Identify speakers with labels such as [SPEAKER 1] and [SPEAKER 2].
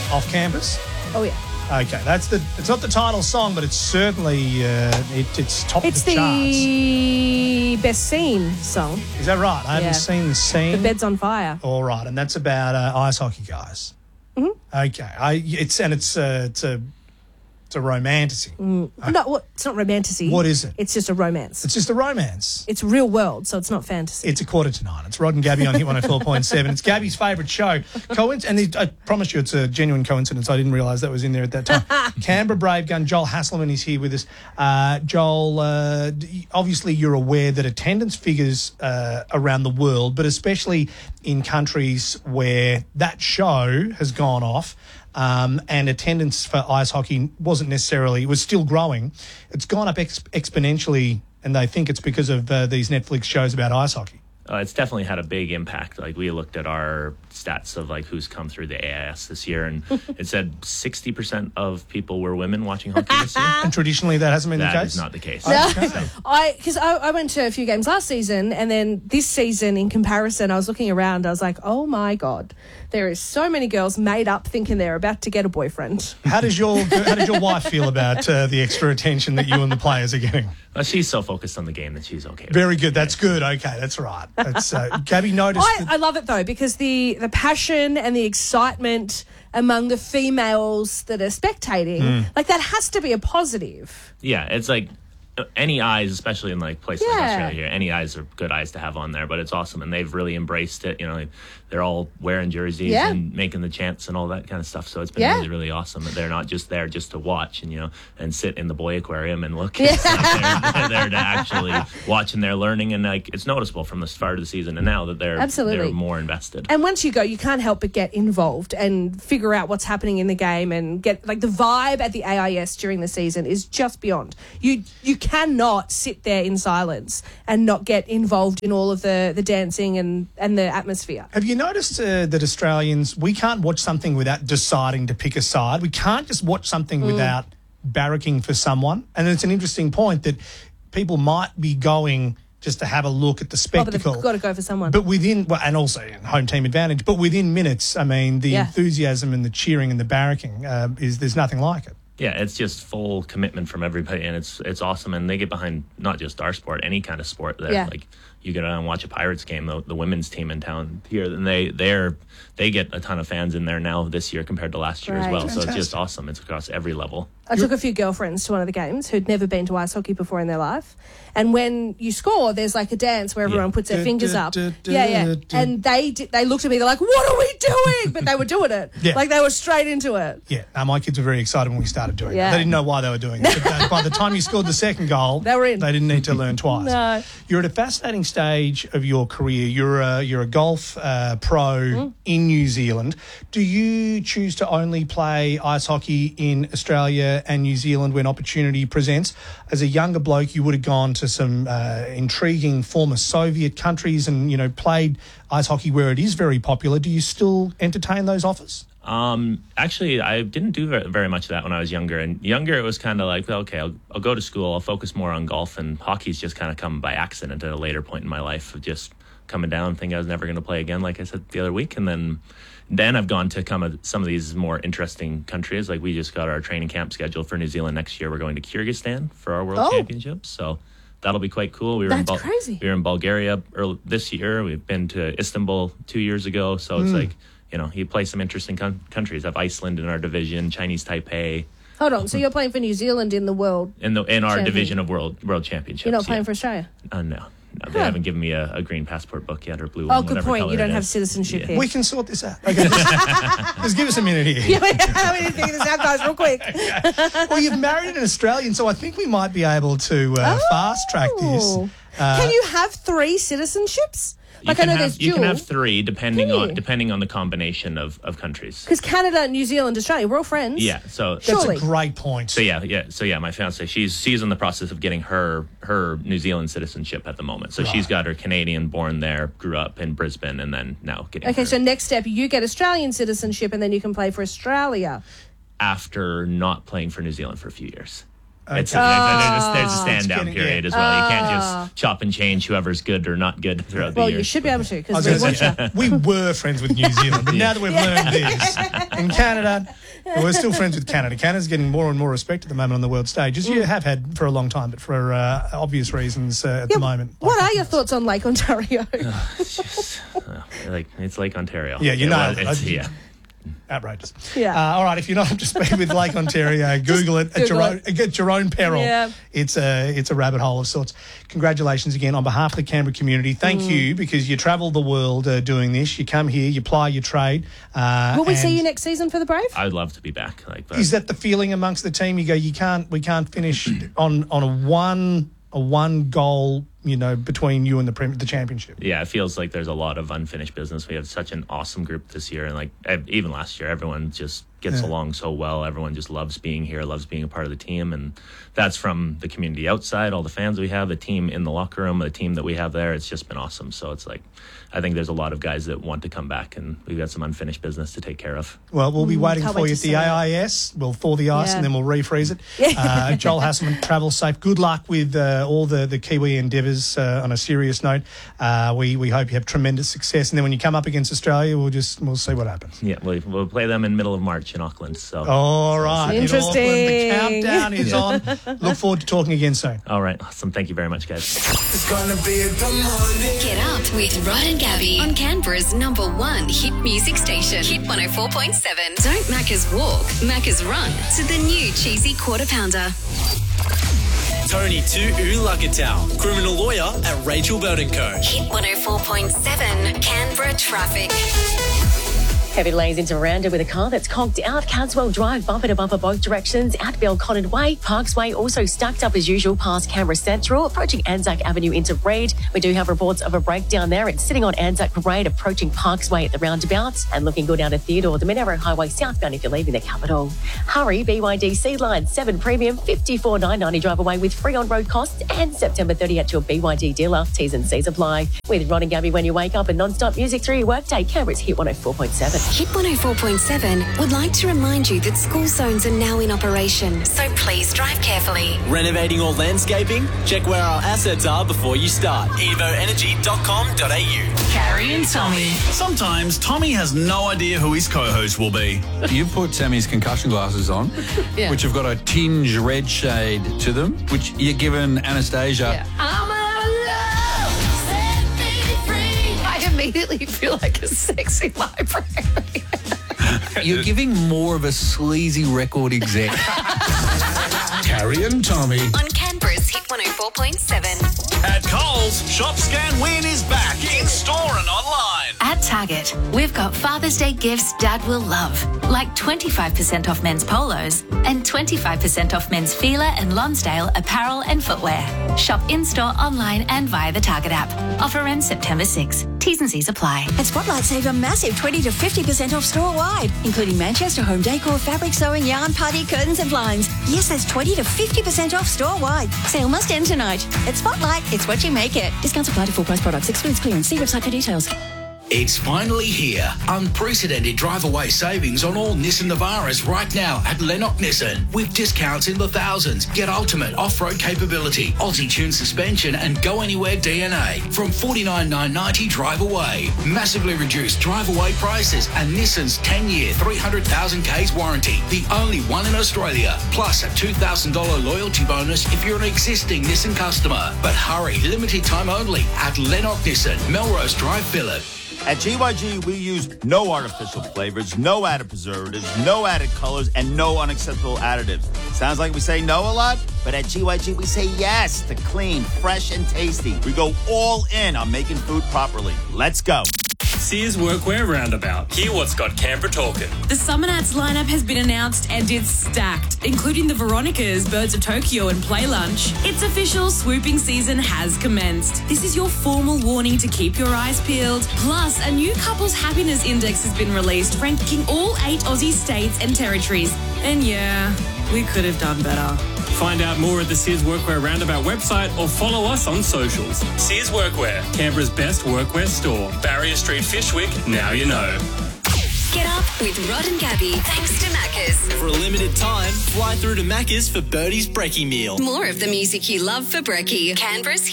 [SPEAKER 1] off campus?
[SPEAKER 2] Oh, yeah.
[SPEAKER 1] Okay, it's not the title song, but it's certainly it's top
[SPEAKER 2] It's
[SPEAKER 1] of the charts.
[SPEAKER 2] the best scene song.
[SPEAKER 1] Is that right? I haven't seen the scene.
[SPEAKER 2] The Bed's on Fire.
[SPEAKER 1] All right, and that's about ice hockey guys.
[SPEAKER 2] Mm-hmm.
[SPEAKER 1] Okay, it's a romantasy.
[SPEAKER 2] No, it's not romantasy.
[SPEAKER 1] What is it?
[SPEAKER 2] It's just a romance.
[SPEAKER 1] It's just a romance.
[SPEAKER 2] It's real world, so it's not fantasy.
[SPEAKER 1] It's 8:45. It's Rod and Gabby on Hit 104.7. It's Gabby's favourite show. And I promise you it's a genuine coincidence. I didn't realise that was in there at that time. Canberra Brave Gun, Joel Hasselman is here with us. Joel, obviously you're aware that attendance figures around the world, but especially in countries where that show has gone off, and attendance for ice hockey was still growing. It's gone up exponentially, and they think it's because of these Netflix shows about ice hockey.
[SPEAKER 3] It's definitely had a big impact. Like, we looked at our stats of like who's come through the AIS this year, and it said 60% of people were women watching hockey this year.
[SPEAKER 1] And traditionally that hasn't been the case?
[SPEAKER 3] That is not the case.
[SPEAKER 2] No. Because I went to a few games last season, and then this season in comparison, I was looking around, I was like, oh my God, there is so many girls made up thinking they're about to get a boyfriend.
[SPEAKER 1] How does your wife feel about the extra attention that you and the players are getting?
[SPEAKER 3] She's so focused on the game that she's okay with
[SPEAKER 1] Very
[SPEAKER 3] it.
[SPEAKER 1] good. That's good. Okay, that's right. That's Gabby noticed.
[SPEAKER 2] I love it though, because the passion and the excitement among the females that are spectating, like, that has to be a positive.
[SPEAKER 3] Yeah, it's like any eyes, especially in like places like Australia here, any eyes are good eyes to have on there, but it's awesome, and they've really embraced it. You know, they're all wearing jerseys and making the chants and all that kind of stuff. So it's been really, really awesome that they're not just there just to watch and, and sit in the boy aquarium and look. They're there to actually watch, and they're learning, and like, it's noticeable from the start of the season and now that they're more invested.
[SPEAKER 2] And once you go, you can't help but get involved and figure out what's happening in the game, and get like the vibe at the AIS during the season is just beyond. You cannot sit there in silence and not get involved in all of the dancing and the atmosphere.
[SPEAKER 1] Have you noticed that Australians, we can't watch something without deciding to pick a side? We can't just watch something without barracking for someone. And it's an interesting point that people might be going just to have a look at the spectacle.
[SPEAKER 2] But they've got to go for someone.
[SPEAKER 1] But and also home team advantage, but within minutes, I mean, the enthusiasm and the cheering and the barracking, there's nothing like it.
[SPEAKER 3] Yeah, it's just full commitment from everybody, and it's awesome. And they get behind not just our sport, any kind of sport. Like, you get out and watch a Pirates game, the women's team in town here, and they get a ton of fans in there now this year compared to last year as well.
[SPEAKER 1] Fantastic.
[SPEAKER 3] So it's just awesome. It's across every level.
[SPEAKER 2] I took a few girlfriends to one of the games who'd never been to ice hockey before in their life. And when you score, there's like a dance where everyone puts their fingers up. And they looked at me, they're like, what are we doing? But they were doing it. Like, they were straight into it.
[SPEAKER 1] Yeah, my kids were very excited when we started doing it. They didn't know why they were doing it. But by the time you scored the second goal,
[SPEAKER 2] they were in.
[SPEAKER 1] They didn't need to learn twice.
[SPEAKER 2] No.
[SPEAKER 1] You're at a fascinating stage of your career. You're a golf pro in New Zealand. Do you choose to only play ice hockey in Australia and New Zealand when opportunity presents? As a younger bloke, you would have gone to some intriguing former Soviet countries and, played ice hockey where it is very popular. Do you still entertain those offers?
[SPEAKER 3] Actually, I didn't do very much of that when I was younger. And younger, it was kind of like, well, okay, I'll go to school. I'll focus more on golf, and hockey's just kind of come by accident at a later point in my life of just coming down, thinking I was never going to play again, like I said the other week. And then I've gone to some of these more interesting countries. Like, we just got our training camp scheduled for New Zealand next year. We're going to Kyrgyzstan for our World Championships. So that'll be quite cool.
[SPEAKER 2] That's crazy.
[SPEAKER 3] We were in Bulgaria this year. We've been to Istanbul 2 years ago. So it's like, you play some interesting countries. I have Iceland in our division, Chinese Taipei.
[SPEAKER 2] Hold on, so you're playing for New Zealand in the world
[SPEAKER 3] in our division of world championships.
[SPEAKER 2] You're not playing for Australia?
[SPEAKER 3] No. They haven't given me a green passport book yet, or blue one.
[SPEAKER 2] Oh, good point. You don't have citizenship here.
[SPEAKER 1] We can sort this out. Okay, just give us a minute here.
[SPEAKER 2] We need to figure this out, guys, real quick.
[SPEAKER 1] Well, you've married an Australian, so I think we might be able to fast track this.
[SPEAKER 2] Can you have 3 citizenships? Like, I know there's dual.
[SPEAKER 3] You can have 3 depending on the combination of countries.
[SPEAKER 2] Because Canada, New Zealand, Australia, we're all friends.
[SPEAKER 3] Yeah, so
[SPEAKER 1] that's a great point.
[SPEAKER 3] So yeah, my fiance, she's in the process of getting her New Zealand citizenship at the moment. So she's got her Canadian, born there, grew up in Brisbane, and then now getting.
[SPEAKER 2] Okay, so next step, you get Australian citizenship, and then you can play for Australia
[SPEAKER 3] after not playing for New Zealand for a few years. There's a
[SPEAKER 1] It's
[SPEAKER 3] standown
[SPEAKER 1] getting-
[SPEAKER 3] period as well. You can't just chop and change whoever's good or not good throughout the
[SPEAKER 2] Well,
[SPEAKER 3] year.
[SPEAKER 2] you should be able to
[SPEAKER 1] I was
[SPEAKER 2] because we
[SPEAKER 1] going to
[SPEAKER 2] watch
[SPEAKER 1] say,
[SPEAKER 2] you.
[SPEAKER 1] we were friends with New Zealand, but now that we've learned this, in Canada, we're still friends with Canada. Canada's getting more and more respect at the moment on the world stage, as you have had for a long time, but for obvious reasons at the moment.
[SPEAKER 2] What are your thoughts on Lake Ontario?
[SPEAKER 3] It's Lake Ontario.
[SPEAKER 1] Yeah, you know.
[SPEAKER 3] Yeah.
[SPEAKER 1] Outrageous.
[SPEAKER 2] Yeah.
[SPEAKER 1] All right, if you're not up to speed with Lake Ontario, Google it at your own peril.
[SPEAKER 2] Yeah.
[SPEAKER 1] It's a rabbit hole of sorts. Congratulations again on behalf of the Canberra community. Thank you, because you travel the world doing this. You come here, you ply your trade.
[SPEAKER 2] Will we see you next season for the Brave?
[SPEAKER 3] I would love to be back.
[SPEAKER 1] Is that the feeling amongst the team? You go, we can't finish on a one goal, between you and the championship.
[SPEAKER 3] Yeah, it feels like there's a lot of unfinished business. We have such an awesome group this year, and even last year, everyone just gets along so well. Everyone just loves being here, loves being a part of the team, and that's from the community outside, all the fans we have, the team in the locker room, the team that we have there. It's just been awesome. So it's I think there's a lot of guys that want to come back, and we've got some unfinished business to take care of.
[SPEAKER 1] Well, we'll be waiting
[SPEAKER 2] can't
[SPEAKER 1] for
[SPEAKER 2] wait
[SPEAKER 1] you
[SPEAKER 2] to
[SPEAKER 1] at the
[SPEAKER 2] see it.
[SPEAKER 1] AIS. We'll thaw the ice and then we'll refreeze it. Joel Hasselman, travel safe. Good luck with all the Kiwi endeavours on a serious note. We hope you have tremendous success. And then when you come up against Australia, we'll see what happens.
[SPEAKER 3] Yeah, we'll play them in middle of March in Auckland. So
[SPEAKER 1] all right.
[SPEAKER 2] Interesting.
[SPEAKER 1] In Auckland, the countdown is on. Look forward to talking again soon.
[SPEAKER 3] All right. Awesome. Thank you very much, guys.
[SPEAKER 4] It's gonna be a good morning.
[SPEAKER 5] Get up with Rod and Gabby on Canberra's #1 hit music station, Hit 104.7. Don't Macca's walk, Macca's run to the new cheesy quarter pounder.
[SPEAKER 6] Tony Tu'u-Lagatow, criminal lawyer at Rachel Burton Co.
[SPEAKER 5] Hit 104.7 Canberra traffic.
[SPEAKER 7] Heavy lanes into Miranda with a car that's conked out Caswell Drive, bumper to bumper both directions at Belconnen Way. Parks Way also stacked up as usual past Canberra Central, approaching Anzac Avenue into Reid. We do have reports of a breakdown there. It's sitting on Anzac Parade, approaching Parks Way at the roundabouts, and looking good out of Theodore, the Monaro Highway southbound if you're leaving the capital. Hurry, BYD Sea Line 7 Premium, $54,990 drive away with free on-road costs, and September 30 at your BYD dealer. T's and C's apply. With Rod and Gabby when you wake up and non-stop music through your workday, Canberra's Hit 104.7.
[SPEAKER 5] Hit 104.7 would like to remind you that school zones are now in operation, so please drive carefully.
[SPEAKER 6] Renovating or landscaping? Check where our assets are before you start. evoenergy.com.au.
[SPEAKER 5] Carrie and Tommy.
[SPEAKER 8] Sometimes Tommy has no idea who his co-host will be.
[SPEAKER 9] You put Sammy's concussion glasses on, which have got a tinge red shade to them, which you're given Anastasia.
[SPEAKER 10] I immediately feel like a sexy library.
[SPEAKER 9] You're giving more of a sleazy record exec.
[SPEAKER 8] Carrie and Tommy.
[SPEAKER 5] On Canberra's Hit 104.7.
[SPEAKER 8] At Coles, Shop Scan Win is back in store and online.
[SPEAKER 11] At Target, we've got Father's Day gifts Dad will love, like 25% off men's polos and 25% off men's Fila and Lonsdale apparel and footwear. Shop in-store, online and via the Target app. Offer ends September 6. T's and C's apply.
[SPEAKER 12] At Spotlight, save a massive 20 to 50% off store-wide, including Manchester home decor, fabric sewing, yarn, party, curtains and blinds. Yes, that's 20 to 50% off store-wide. Sale must end tonight. At Spotlight, it's what you make it. Discounts apply to full price products. Excludes clearance. See website for details.
[SPEAKER 13] It's finally here. Unprecedented drive-away savings on all Nissan Navaras right now at Lennox Nissan. With discounts in the thousands. Get ultimate off-road capability, Aussie-tuned suspension and go-anywhere DNA from $49,990 drive away. Massively reduced drive-away prices and Nissan's 10-year, 300,000 Ks warranty. The only one in Australia. Plus a $2,000 loyalty bonus if you're an existing Nissan customer. But hurry, limited time only at Lennox Nissan, Melrose Drive, Phillip.
[SPEAKER 14] At GYG, we use no artificial flavors, no added preservatives, no added colors, and no unacceptable additives. Sounds like we say no a lot, but at GYG, we say yes to clean, fresh, and tasty. We go all in on making food properly. Let's go.
[SPEAKER 6] Sears Workwear Roundabout. Hear what's got Canberra talking.
[SPEAKER 15] The Summer Nights lineup has been announced and it's stacked, including the Veronicas, Birds of Tokyo and Play Lunch. It's official, swooping season has commenced. This is your formal warning to keep your eyes peeled. Plus, a new couples happiness index has been released, ranking all 8 Aussie states and territories. And yeah, we could have done better.
[SPEAKER 6] Find out more at the Sears Workwear Roundabout website or follow us on socials. Sears Workwear, Canberra's best workwear store. Barrier Street, Fishwick, now you know.
[SPEAKER 5] Get up with Rod and Gabby. Thanks to Macca's.
[SPEAKER 6] For a limited time, fly through to Macca's for Birdie's Brekkie meal.
[SPEAKER 5] More of the music you love for brekkie. Canberra's